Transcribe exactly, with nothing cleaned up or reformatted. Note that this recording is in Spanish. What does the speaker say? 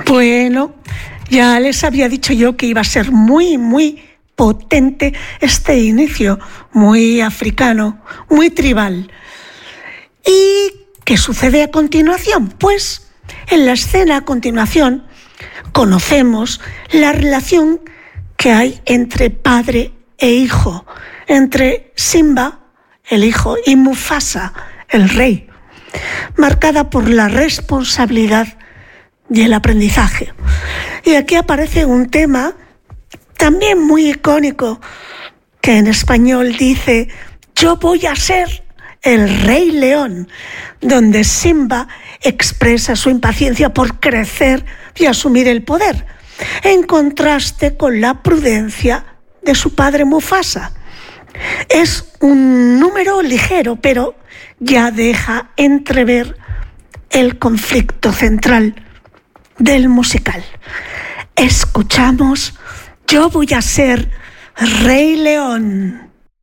Bueno, ya les había dicho yo que iba a ser muy, muy potente este inicio, muy africano, muy tribal. ¿Y qué sucede a continuación? Pues en la escena a continuación conocemos la relación que hay entre padre e hijo, entre Simba, el hijo, y Mufasa, el rey, marcada por la responsabilidad y el aprendizaje. Y aquí aparece un tema también muy icónico, que en español dice: yo voy a ser el Rey León, donde Simba expresa su impaciencia por crecer y asumir el poder, en contraste con la prudencia de su padre Mufasa. Es un número ligero, pero ya deja entrever el conflicto central del musical. Escuchamos Yo voy a ser Rey León.